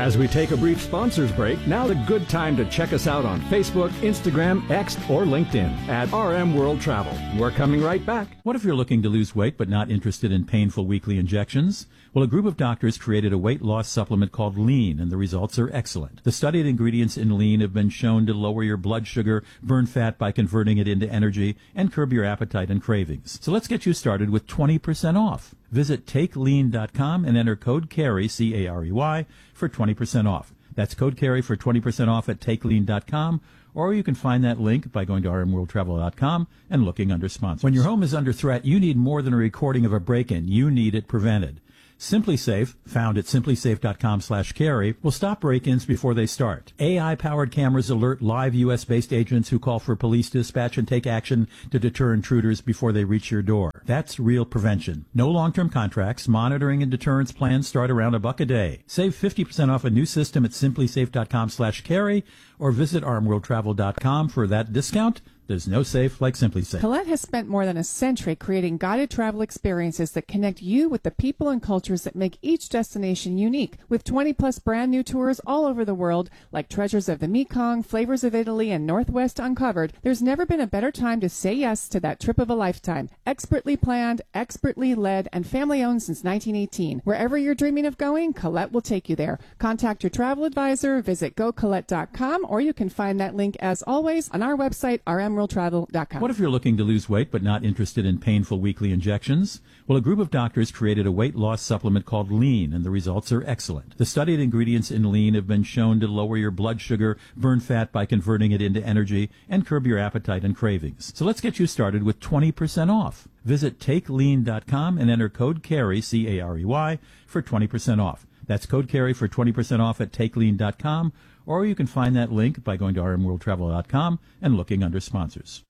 As we take a brief sponsors break, now's a good time to check us out on Facebook, Instagram, X, or LinkedIn at RM World Travel. We're coming right back. What if you're looking to lose weight but not interested in painful weekly injections? Well, a group of doctors created a weight loss supplement called Lean, and the results are excellent. The studied ingredients in Lean have been shown to lower your blood sugar, burn fat by converting it into energy, and curb your appetite and cravings. So let's get you started with 20% off. Visit TakeLean.com and enter code CAREY, C-A-R-E-Y, for 20% off. That's code CAREY for 20% off at TakeLean.com, or you can find that link by going to rmworldtravel.com and looking under sponsors. When your home is under threat, you need more than a recording of a break-in. You need it prevented. SimpliSafe, found at simplisafe.com/carry, will stop break-ins before they start. AI-powered cameras alert live U.S.-based agents who call for police dispatch and take action to deter intruders before they reach your door. That's real prevention. No long-term contracts. Monitoring and deterrence plans start around $1 a day. Save 50% off a new system at simplisafe.com/carry or visit armworldtravel.com for that discount. There's no safe like SimpliSafe. Colette has spent more than a century creating guided travel experiences that connect you with the people and cultures that make each destination unique. With 20-plus brand new tours all over the world, like Treasures of the Mekong, Flavors of Italy, and Northwest Uncovered, there's never been a better time to say yes to that trip of a lifetime. Expertly planned, expertly led, and family-owned since 1918. Wherever you're dreaming of going, Colette will take you there. Contact your travel advisor, visit gocolette.com, or you can find that link, as always, on our website, rmworldtravel.com. What if you're looking to lose weight but not interested in painful weekly injections? Well, a group of doctors created a weight loss supplement called Lean, and the results are excellent. The studied ingredients in Lean have been shown to lower your blood sugar, burn fat by converting it into energy, and curb your appetite and cravings. So let's get you started with 20% off. Visit TakeLean.com and enter code CAREY, C-A-R-E-Y, for 20% off. That's code CAREY for 20% off at TakeLean.com, or you can find that link by going to rmworldtravel.com and looking under sponsors.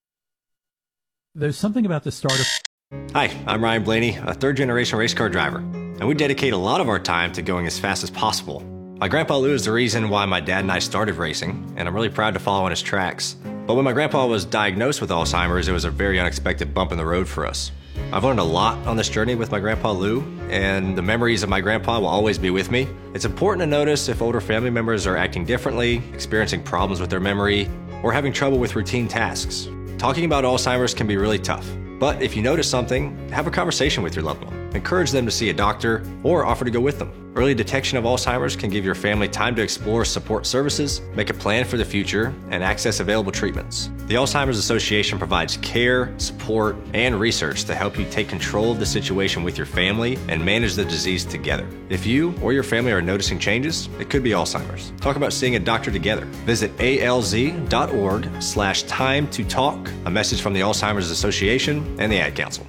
There's something about the start of... Hi, I'm Ryan Blaney, a third-generation race car driver, and we dedicate a lot of our time to going as fast as possible. My grandpa Lou is the reason why my dad and I started racing, and I'm really proud to follow in his tracks. But when my grandpa was diagnosed with Alzheimer's, it was a very unexpected bump in the road for us. I've learned a lot on this journey with my grandpa Lou, and the memories of my grandpa will always be with me. It's important to notice if older family members are acting differently, experiencing problems with their memory, or having trouble with routine tasks. Talking about Alzheimer's can be really tough, but if you notice something, have a conversation with your loved one. Encourage them to see a doctor or offer to go with them. Early detection of Alzheimer's can give your family time to explore support services, make a plan for the future, and access available treatments. The Alzheimer's Association provides care, support, and research to help you take control of the situation with your family and manage the disease together. If you or your family are noticing changes, it could be Alzheimer's. Talk about seeing a doctor together. Visit alz.org/time to talk. A message from the Alzheimer's Association and the Ad Council.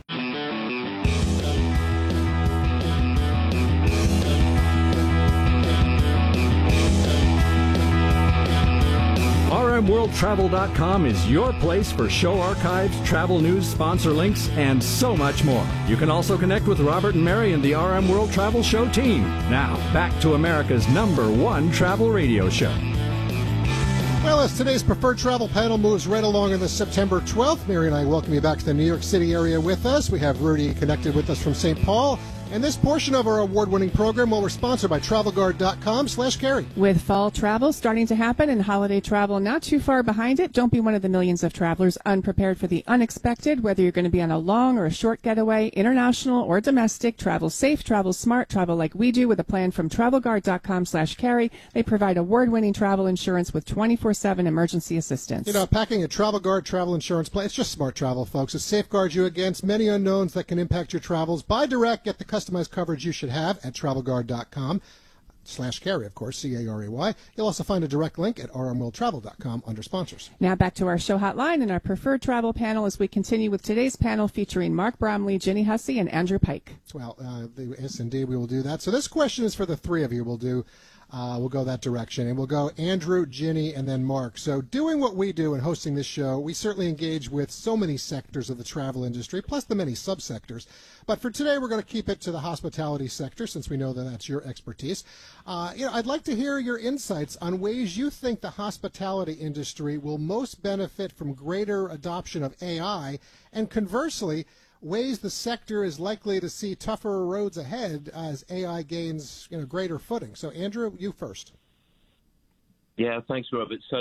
RMWorldTravel.com is your place for show archives, travel news, sponsor links, and so much more. You can also connect with Robert and Mary and the RM World Travel Show team. Now, back to America's #1 travel radio show. Well, as today's preferred travel panel moves right along on this September 12th, Mary and I welcome you back to the New York City area with us. We have Rudy connected with us from St. Paul. And this portion of our award-winning program, well, we're sponsored by TravelGuard.com/carry. With fall travel starting to happen and holiday travel not too far behind it, don't be one of the millions of travelers unprepared for the unexpected. Whether you're going to be on a long or a short getaway, international or domestic, travel safe, travel smart, travel like we do with a plan from TravelGuard.com/carry. They provide award-winning travel insurance with 24/7 emergency assistance. You know, packing a TravelGuard travel insurance plan, it's just smart travel, folks. It safeguards you against many unknowns that can impact your travels. Buy direct, get the customized coverage you should have at TravelGuard.com/carry, of course, C-A-R-E-Y. You'll also find a direct link at rmworldtravel.com under sponsors. Now back to our show hotline and our preferred travel panel as we continue with today's panel featuring Mark Bromley, Ginny Hussey, and Andrew Pike. Well, yes, indeed, we will do that. So this question is for the three of you. We'll go that direction. And we'll go Andrew, Ginny, and then Mark. So doing what we do and hosting this show, we certainly engage with so many sectors of the travel industry, plus the many subsectors. But for today, we're going to keep it to the hospitality sector, since we know that that's your expertise. I'd like to hear your insights on ways you think the hospitality industry will most benefit from greater adoption of AI, and conversely, ways the sector is likely to see tougher roads ahead as AI gains greater footing. So, Andrew, you first. Yeah, thanks, Robert. So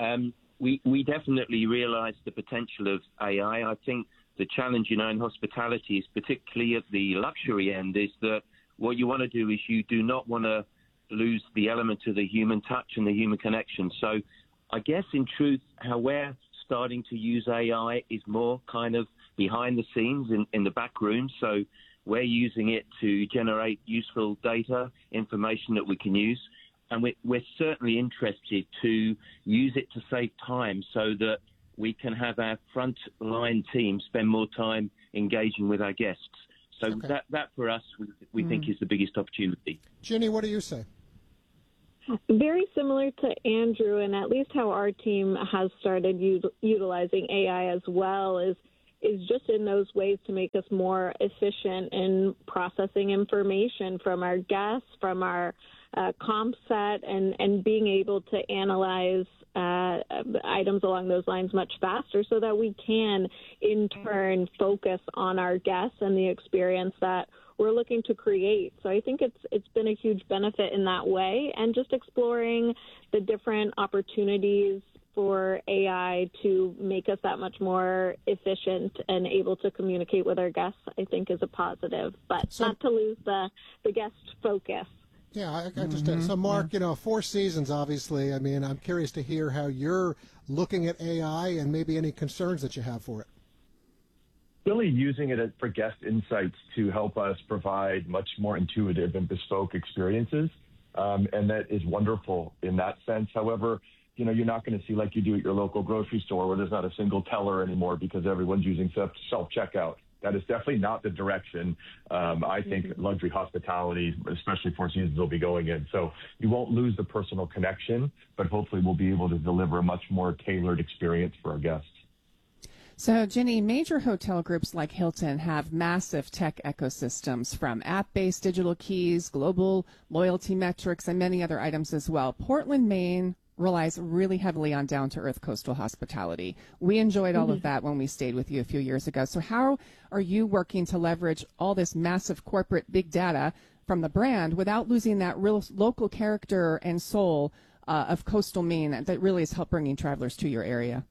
we definitely realize the potential of AI. I think the challenge, in hospitality is particularly at the luxury end is that what you want to do is you do not want to lose the element of the human touch and the human connection. So I guess in truth, how we're starting to use AI is more kind of behind the scenes in the back room. So we're using it to generate useful data, information that we can use. And we're certainly interested to use it to save time so that we can have our front-line team spend more time engaging with our guests. So okay. that for us, we think is the biggest opportunity. Ginny, what do you say? Very similar to Andrew, and at least how our team has started utilizing AI as well is just in those ways to make us more efficient in processing information from our guests, from our comp set, and being able to analyze items along those lines much faster so that we can, in turn, focus on our guests and the experience that we're looking to create. So I think it's been a huge benefit in that way, and just exploring the different opportunities for AI to make us that much more efficient and able to communicate with our guests, I think is a positive, but not to lose the guest focus. Yeah, I understand. So, Mark, 4 seasons, obviously. I mean, I'm curious to hear how you're looking at AI and maybe any concerns that you have for it. Really using it for guest insights to help us provide much more intuitive and bespoke experiences. And that is wonderful in that sense. However, you're not going to see like you do at your local grocery store where there's not a single teller anymore because everyone's using self-checkout. That is definitely not the direction I think luxury hospitality, especially Four Seasons, will be going in. So you won't lose the personal connection, but hopefully we'll be able to deliver a much more tailored experience for our guests. So, Ginny, major hotel groups like Hilton have massive tech ecosystems, from app-based digital keys, global loyalty metrics, and many other items as well. Portland, Maine relies really heavily on down-to-earth coastal hospitality. We enjoyed all of that when we stayed with you a few years ago. So how are you working to leverage all this massive corporate big data from the brand without losing that real local character and soul of coastal Maine that really has helped bringing travelers to your area?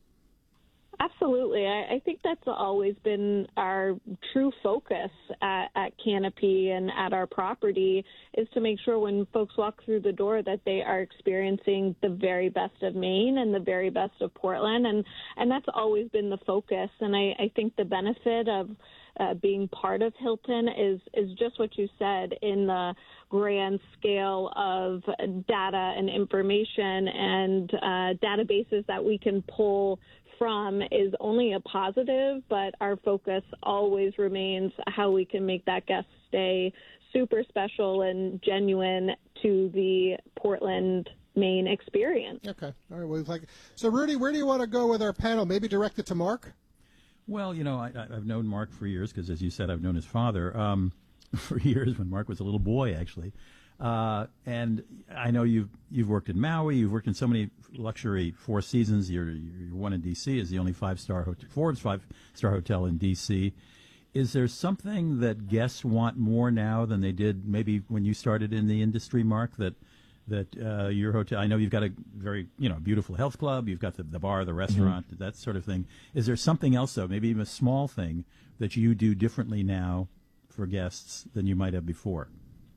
Absolutely. I think that's always been our true focus at Canopy and at our property, is to make sure when folks walk through the door that they are experiencing the very best of Maine and the very best of Portland. And that's always been the focus. And I think the benefit of being part of Hilton is just what you said, in the grand scale of data and information and databases that we can pull from is only a positive, but our focus always remains how we can make that guest stay super special and genuine to the Portland, Maine experience. Okay. All right. Well, so, Rudy, where do you want to go with our panel? Maybe direct it to Mark? Well, I've known Mark for years because, as you said, I've known his father for years when Mark was a little boy, actually. And I know you've worked in Maui, you've worked in so many luxury Four Seasons. Your one in D.C. is the only Forbes 5-star hotel in D.C. Is there something that guests want more now than they did maybe when you started in the industry, Mark, that your hotel, I know you've got a very, beautiful health club, you've got the bar, the restaurant, that sort of thing. Is there something else, though, maybe even a small thing that you do differently now for guests than you might have before?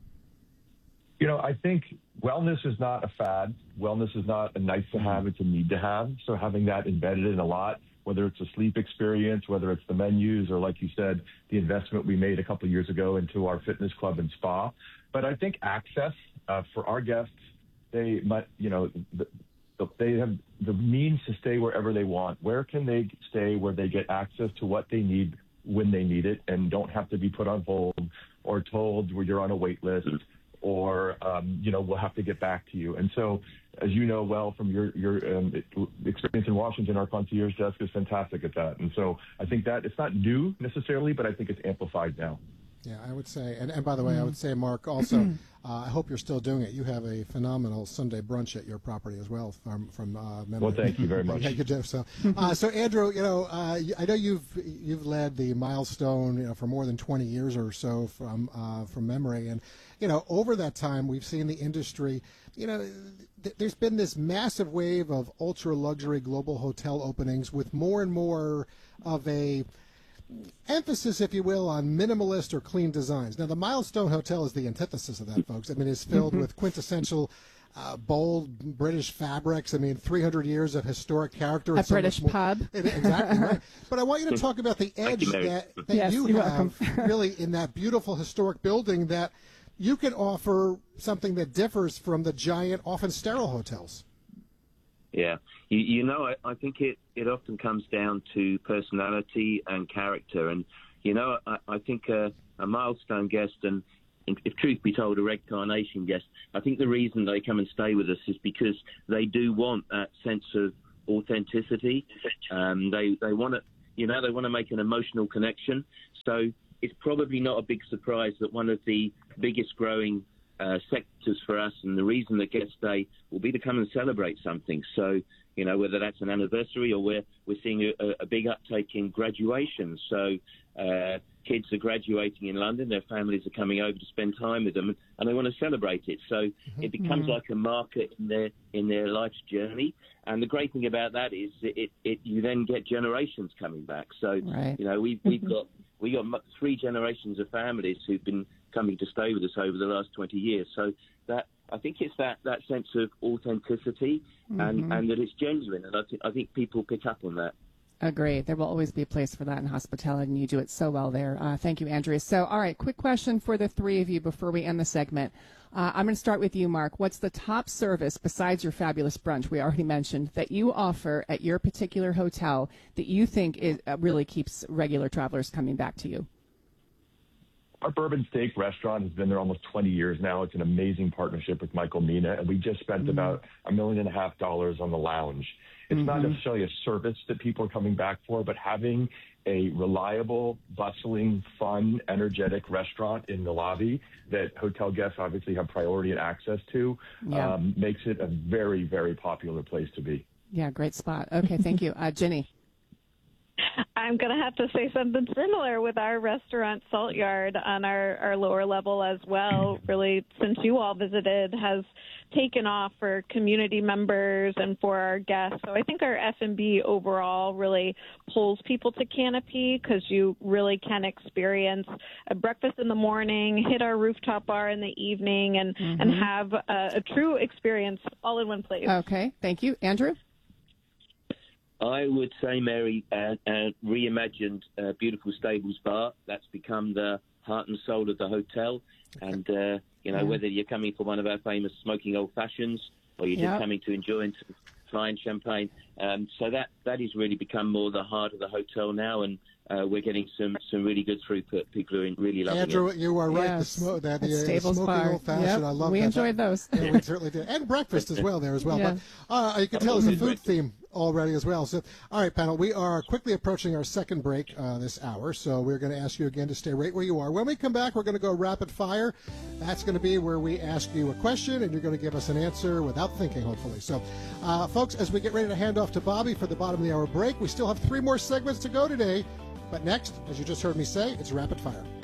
I think wellness is not a fad. Wellness is not a nice to have, it's a need to have. So having that embedded in a lot, whether it's a sleep experience, whether it's the menus, or like you said, the investment we made a couple of years ago into our fitness club and spa. But I think access for our guests, they might, they have the means to stay wherever they want. Where can they stay where they get access to what they need when they need it and don't have to be put on hold or told where you're on a wait list, or, we'll have to get back to you. And so, as you know well from your experience in Washington, our concierge desk is fantastic at that. And so I think that it's not new necessarily, but I think it's amplified now. Yeah, I would say, and by the way, I would say, Mark, also, I hope you're still doing it. You have a phenomenal Sunday brunch at your property as well, from memory. Well, thank you very much. Yeah, you do. So, Andrew, I know you've led the Milestone, for more than 20 years or so from memory, and over that time we've seen the industry. There's been this massive wave of ultra luxury global hotel openings with more and more of a emphasis, if you will, on minimalist or clean designs. Now, the Milestone Hotel is the antithesis of that, folks. I mean, it's filled with quintessential, bold British fabrics. I mean, 300 years of historic character. A British pub. Exactly right. But I want you to talk about the edge that yes, you have really in that beautiful historic building, that you can offer something that differs from the giant, often sterile hotels. Yeah. I think it often comes down to personality and character. And, I think a Milestone guest, and if truth be told, a Red Carnation guest, I think the reason they come and stay with us is because they do want that sense of authenticity. They want to, they want to make an emotional connection. So it's probably not a big surprise that one of the biggest growing sectors for us, and the reason that guests stay, will be to come and celebrate something. So, whether that's an anniversary, or we're seeing a big uptake in graduation. So kids are graduating in London, their families are coming over to spend time with them, and they want to celebrate it. So it becomes like a marker in their life's journey. And the great thing about that is you then get generations coming back. So we've got 3 generations of families who've been coming to stay with us over the last 20 years. So that, I think it's that sense of authenticity and that it's genuine. And I think people pick up on that. Agree. There will always be a place for that in hospitality, and you do it so well there. Thank you, Andrea. So, all right, quick question for the three of you before we end the segment. I'm going to start with you, Mark. What's the top service, besides your fabulous brunch we already mentioned, that you offer at your particular hotel that you think really keeps regular travelers coming back to you? Our Bourbon Steak restaurant has been there almost 20 years now. It's an amazing partnership with Michael Mina, and we just spent about $1.5 million on the lounge. It's not necessarily a service that people are coming back for, but having a reliable, bustling, fun, energetic restaurant in the lobby that hotel guests obviously have priority and access to makes it a very, very popular place to be. Yeah, great spot. Okay, thank you. Ginny. I'm going to have to say something similar with our restaurant, Salt Yard, on our lower level as well. Really, since you all visited, has taken off for community members and for our guests. So I think our F&B overall really pulls people to Canopy, because you really can experience a breakfast in the morning, hit our rooftop bar in the evening, and have a true experience all in one place. Okay, thank you. Andrew? I would say, Mary, reimagined Beautiful Stables Bar. That's become the heart and soul of the hotel. And, whether you're coming for one of our famous smoking old fashions, or you're just coming to enjoy some fine champagne. So that has really become more the heart of the hotel now. And we're getting some really good throughput. People are really loving Andrew, it. you are right. Yes. The smoking old fashioned. I love that. We enjoyed those. Yeah, we certainly did. And breakfast as well there as well. Yeah. But you can tell it's a food theme already as well. So, all right, panel, we are quickly approaching our second break this hour. So we're going to ask you again to stay right where you are. When we come back, we're going to go rapid fire. That's going to be where we ask you a question, and you're going to give us an answer without thinking, hopefully. So, folks, as we get ready to hand off to Bobby for the bottom of the hour break, we still have 3 more segments to go today. But next, as you just heard me say, it's rapid fire.